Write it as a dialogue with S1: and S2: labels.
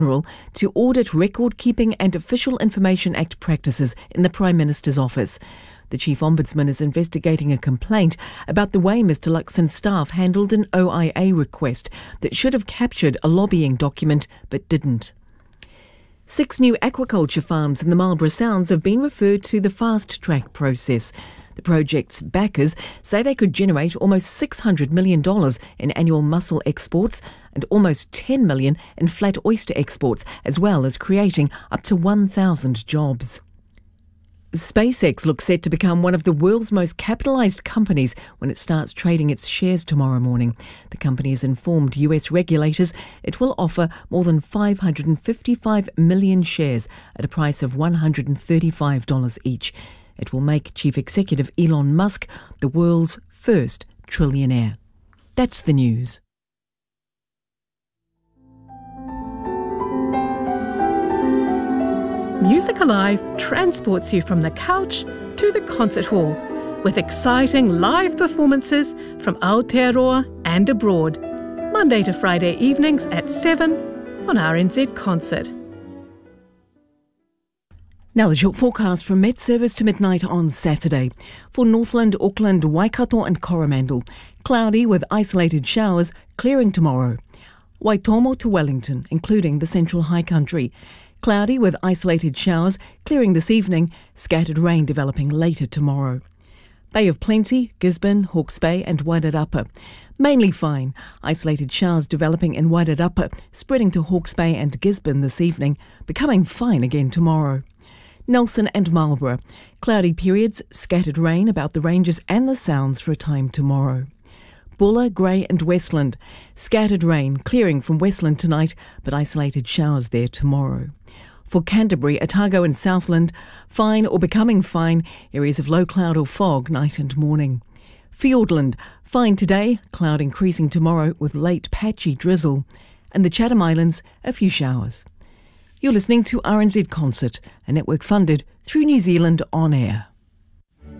S1: to audit record-keeping and Official Information Act practices in the Prime Minister's office. The Chief Ombudsman is investigating a complaint about the way Mr Luxon's staff handled an OIA request that should have captured a lobbying document but didn't. 6 new aquaculture farms in the Marlborough Sounds have been referred to the fast-track process. The project's backers say they could generate almost $600 million in annual mussel exports and almost $10 million in flat oyster exports, as well as creating up to 1,000 jobs. SpaceX looks set to become one of the world's most capitalised companies when it starts trading its shares tomorrow morning. The company has informed US regulators it will offer more than 555 million shares at a price of $135 each. It will make Chief Executive Elon Musk the world's first trillionaire. That's the news.
S2: Music Alive transports you from the couch to the concert hall with exciting live performances from Aotearoa and abroad, Monday to Friday evenings at 7 on RNZ Concert.
S1: Now the short forecast from Met Service to midnight on Saturday. For Northland, Auckland, Waikato and Coromandel, cloudy with isolated showers, clearing tomorrow. Waitomo to Wellington, including the Central High Country. Cloudy with isolated showers, clearing this evening, scattered rain developing later tomorrow. Bay of Plenty, Gisborne, Hawke's Bay and Wairarapa. Mainly fine, isolated showers developing in Wairarapa, spreading to Hawke's Bay and Gisborne this evening, becoming fine again tomorrow. Nelson and Marlborough, cloudy periods, scattered rain about the ranges and the Sounds for a time tomorrow. Buller, Grey and Westland, scattered rain, clearing from Westland tonight, but isolated showers there tomorrow. For Canterbury, Otago and Southland, fine or becoming fine, areas of low cloud or fog night and morning. Fiordland, fine today, cloud increasing tomorrow with late patchy drizzle. And the Chatham Islands, a few showers. You're listening to RNZ Concert, a network funded through New Zealand On Air.